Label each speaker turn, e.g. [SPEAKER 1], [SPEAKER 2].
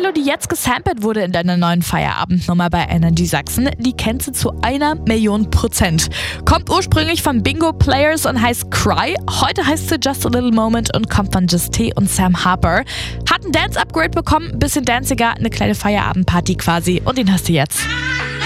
[SPEAKER 1] die jetzt gesampelt wurde in deiner neuen Feierabendnummer bei Energy Sachsen, die kennst du zu 1.000.000%. Kommt ursprünglich von Bingo Players und heißt Cry. Heute heißt sie Just a Little Moment und kommt von Just T und Sam Harper. Hat ein Dance-Upgrade bekommen, bisschen danciger, eine kleine Feierabendparty quasi. Und den hast du jetzt.